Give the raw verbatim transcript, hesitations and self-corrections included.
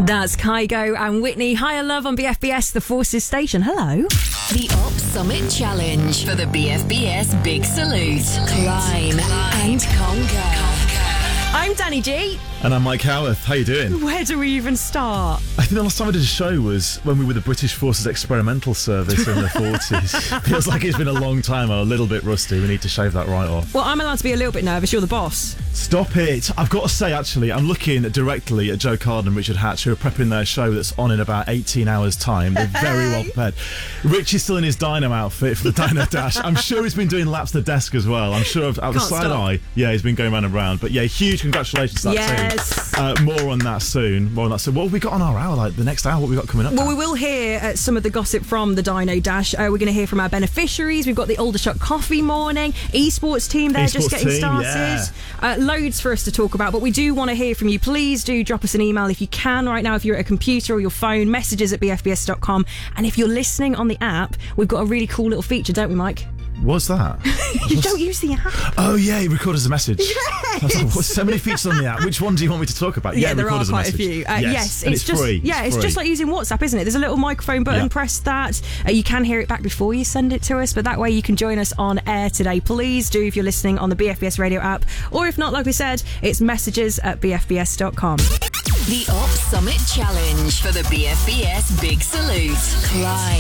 That's Kygo and Whitney. Higher Love on B F B S, the Forces Station. Hello. The Op Summit Challenge for the B F B S Big Salute. Climb and conquer. I'm Danny G. And I'm Mike Howarth. How you doing? Where do we even start? I think the last time I did a show was when we were the British Forces Experimental Service in the forties. Feels like it's been a long time. I'm a little bit rusty. We need to shave that right off. Well, I'm allowed to be a little bit nervous. You're the boss. Stop it. I've got to say, actually, I'm looking directly at Joe Carden and Richard Hatch, who are prepping their show that's on in about eighteen hours' time. They're very well prepared. Rich is still in his Dino outfit for the Dino Dash. I'm sure he's been doing laps the desk as well. I'm sure, out the Can't side stop. eye, yeah, he's been going round and round. But yeah, huge congratulations to that Yes. team. Uh, more on that soon. More on that soon. What have we got on our hour? Like the next hour, what have we got coming up? Well, now? we will hear uh, some of the gossip from the Dino Dash. Uh, we're going to hear from our beneficiaries. We've got the Aldershot Coffee Morning, esports team there just Esports getting team, started. yeah. Uh, loads for us to talk about, but we do want to hear from you. Please do drop us an email if you can right now, if you're at a computer or your phone, messages at b f b s dot com. And if you're listening on the app, we've got a really cool little feature, don't we, Mike? What's that? You don't use the app. Oh yeah, you record as a message. Yes. I was like, what's so many features on the app? Which one do you want me to talk about? Yeah, Yeah, there record are as a quite a message. few. Uh, yes, yes, and it's, it's, just free. yeah, it's free. just like using WhatsApp, isn't it? There's a little microphone button. Yeah. Press that. Uh, you can hear it back before you send it to us, but that way you can join us on air today. Please do if you're listening on the B F B S radio app, or if not, like we said, it's messages at b f b s dot com. The Op Summit Challenge for the B F B S Big Salute. Climb